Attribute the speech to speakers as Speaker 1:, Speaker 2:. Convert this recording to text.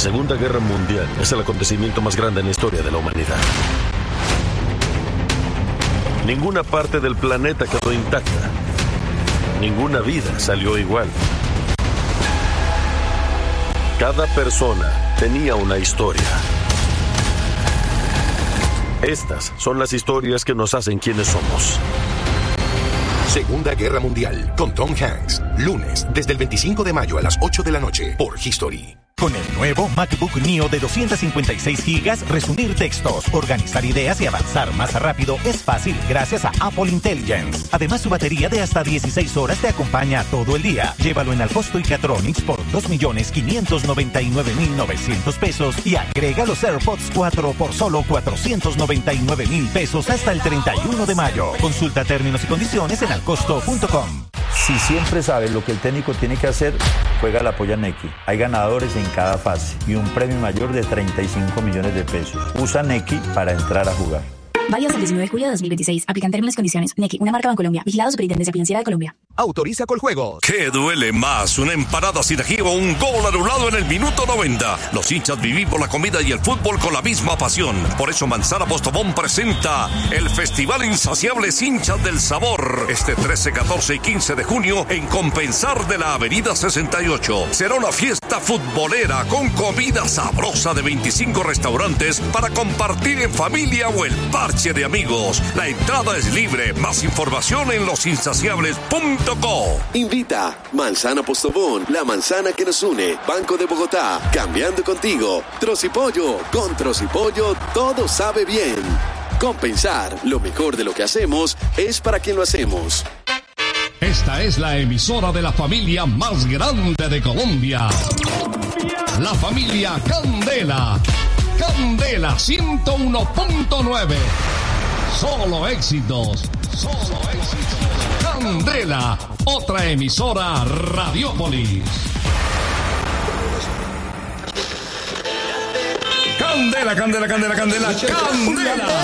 Speaker 1: Segunda Guerra Mundial es el acontecimiento más grande en la historia de la humanidad. Ninguna parte del planeta quedó intacta. Ninguna vida salió igual. Cada persona tenía una historia. Estas son las historias que nos hacen quienes somos.
Speaker 2: Segunda Guerra Mundial, con Tom Hanks. Lunes, desde el 25 de mayo a las 8 de la noche, por History.
Speaker 3: Con el nuevo MacBook Neo de 256 GB, resumir textos, organizar ideas y avanzar más rápido es fácil gracias a Apple Intelligence. Además, su batería de hasta 16 horas te acompaña todo el día. Llévalo en Alcosto y Catronics por $2,599,900 y agrega los AirPods 4 por solo $499,000 hasta el 31 de mayo. Consulta términos y condiciones en alcosto.com.
Speaker 4: Si siempre sabes lo que el técnico tiene que hacer, juega la polla Nequi. Hay ganadores en cada fase y un premio mayor de 35 millones de pesos. Usa Nequi para entrar a jugar.
Speaker 5: Válido hasta el 19 de julio de 2026. Aplican términos y condiciones. Nequi, una marca Bancolombia. Vigilado Superintendencia Financiera de Colombia.
Speaker 6: Autoriza Coljuegos.
Speaker 7: ¿Qué duele más? ¿Una empanada sin ají o un gol anulado en el minuto 90? Los hinchas vivimos la comida y el fútbol con la misma pasión. Por eso Manzana Postobón presenta el Festival Insaciables Hinchas del Sabor. Este 13, 14 y 15 de junio en Compensar de la Avenida 68. Será una fiesta futbolera con comida sabrosa de 25 restaurantes para compartir en familia o el parche de amigos. La entrada es libre. Más información en losinsaciables.com.
Speaker 8: Invita Manzana Postobón, la manzana que nos une. Banco de Bogotá, cambiando contigo. Trocipollo, con Trocipollo todo sabe bien. Compensar, lo mejor de lo que hacemos es para quien lo hacemos.
Speaker 9: Esta es la emisora de la familia más grande de Colombia. La familia Candela. Candela 101.9. Solo éxitos. Solo éxitos. Candela, otra emisora Radiópolis. Candela, Candela, Candela, Candela, Candela.